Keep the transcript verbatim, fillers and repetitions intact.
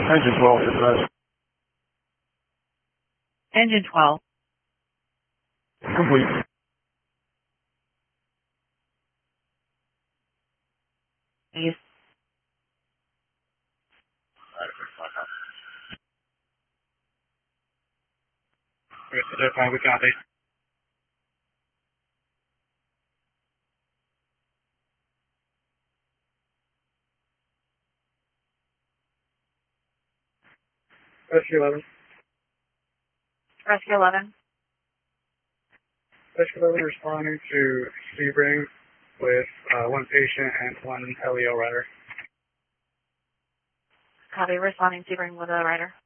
Engine twelve, dispatch. Engine twelve. Complete. Yes. That's fine, we copy. Rescue eleven. Rescue eleven. Rescue eleven responding to Sebring with uh, one patient and one L E O rider. Copy. Responding to bring with a rider.